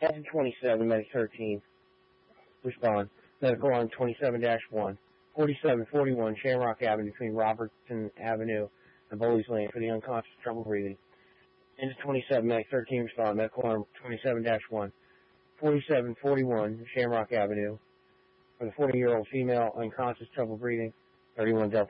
Engine 27, Medic 13. Respond. Medical alarm 27-1. 4741 Shamrock Avenue between Robertson Avenue and Bowley's Lane for the unconscious, trouble breathing. Engine 27, Medic 13. Respond. Medical alarm 27-1. 4741 Shamrock Avenue for the 40-year-old female, unconscious, trouble breathing. 31 Delta